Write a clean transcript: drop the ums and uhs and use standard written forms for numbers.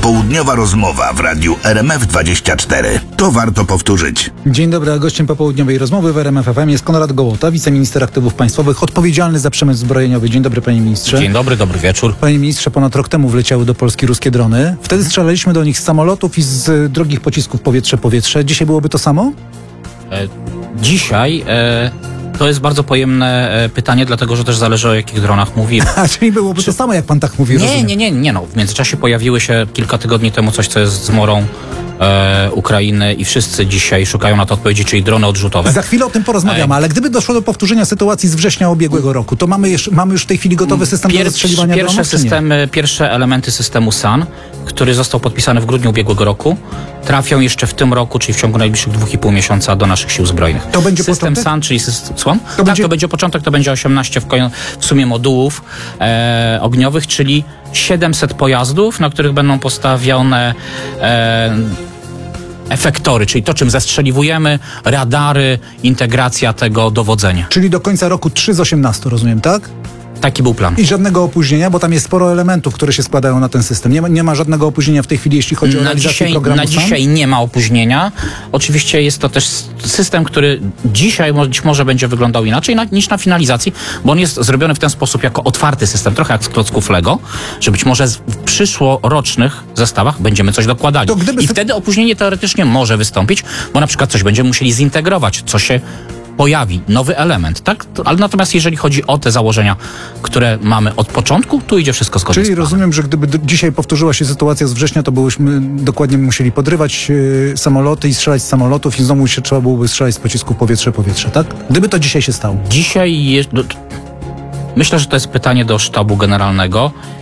Popołudniowa rozmowa w radiu RMF24. To warto powtórzyć. Dzień dobry, a gościem popołudniowej rozmowy w RMF FM jest Konrad Gołota, wiceminister aktywów państwowych, odpowiedzialny za przemysł zbrojeniowy. Dzień dobry, panie ministrze. Dzień dobry, dobry wieczór. Panie ministrze, ponad rok temu wleciały do Polski ruskie drony. Wtedy strzelaliśmy do nich z samolotów i z drogich pocisków powietrze-powietrze. Dzisiaj byłoby to samo? Dzisiaj to jest bardzo pojemne pytanie, dlatego że też zależy, o jakich dronach mówimy. A, czyli byłoby to samo, jak pan tak mówi, rozumiem. Nie. No, w międzyczasie pojawiły się kilka tygodni temu coś, co jest zmorą Ukrainy i wszyscy dzisiaj szukają na to odpowiedzi, czyli drony odrzutowe. Za chwilę o tym porozmawiamy, ale gdyby doszło do powtórzenia sytuacji z września ubiegłego roku, to mamy już w tej chwili gotowy system do rozstrzeliwania dronów, czy nie? Pierwsze elementy systemu SAN, który został podpisany w grudniu ubiegłego roku, trafią jeszcze w tym roku, czyli w ciągu najbliższych 2,5 miesiąca do naszych sił zbrojnych. To będzie system początek? SAN, czyli system... To będzie początek, to będzie 18 w sumie modułów ogniowych, czyli 700 pojazdów, na których będą postawione efektory, czyli to, czym zestrzeliwujemy, radary, integracja tego dowodzenia. Czyli do końca roku 3 z 18, rozumiem, tak? Taki był plan. I żadnego opóźnienia, bo tam jest sporo elementów, które się składają na ten system. Nie ma żadnego opóźnienia w tej chwili, jeśli chodzi o realizację programu Na SAN? dzisiaj nie ma opóźnienia. Oczywiście jest to też system, który dzisiaj być może będzie wyglądał inaczej niż na finalizacji, bo on jest zrobiony w ten sposób jako otwarty system, trochę jak z klocków Lego, że być może w przyszłorocznych zestawach będziemy coś dokładali. I wtedy opóźnienie teoretycznie może wystąpić, bo na przykład coś będziemy musieli zintegrować, co się pojawi, nowy element, tak? Ale natomiast jeżeli chodzi o te założenia, które mamy od początku, tu idzie wszystko zgodnie z planem. Czyli rozumiem, że gdyby dzisiaj powtórzyła się sytuacja z września, to byśmy dokładnie musieli podrywać samoloty i strzelać z samolotów i znowu się trzeba byłoby strzelać z pocisków powietrze-powietrze, tak? Gdyby to dzisiaj się stało. Myślę, że to jest pytanie do sztabu generalnego.